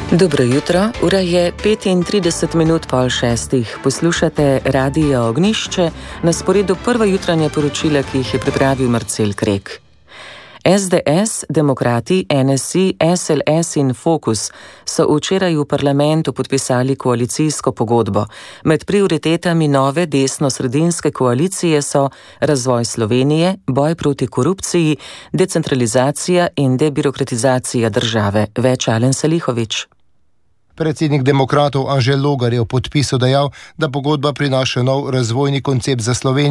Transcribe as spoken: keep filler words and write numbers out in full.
Dobro jutro, ura je petintrideset minut pol šestih. Poslušate Radio Ognjišče, na sporedu prva jutranja poročila, ki jih je pripravil Marcel Krek. es de es, Demokrati, en es i, es el es in Fokus so včeraj v parlamentu podpisali koalicijsko pogodbo. Med prioritetami nove desno-sredinske koalicije so razvoj Slovenije, boj proti korupciji, decentralizacija in debirokratizacija države. Več Alen Salihović. Predsednik demokratov Anže Logar je v podpisu dejal, da pogodba prinaša nov razvojni koncept za Slovenijo.